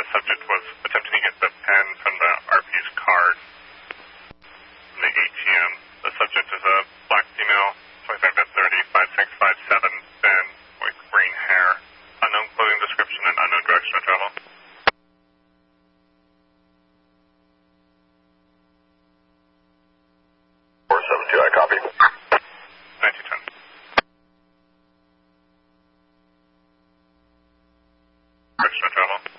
subject was attempting to get the pen from the RP's card from the ATM. The subject is a black female, 25 to 30, 5657, thin, with green hair, unknown clothing description, and unknown direction of travel. 472, I copy. 9210. Direction of travel.